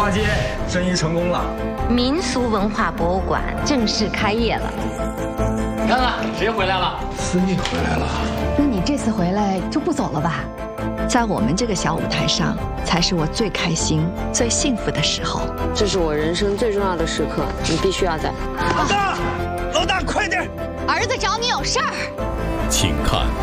花街生意成功了， 民俗文化博物馆正式开业了。 你看看谁回来了？ 思义回来了。 那你这次回来就不走了吧？ 在我们这个小舞台上，才是我最开心、最幸福的时候。 这是我人生最重要的时刻，你必须要在。 老大，快点！ 儿子找你有事儿。 请看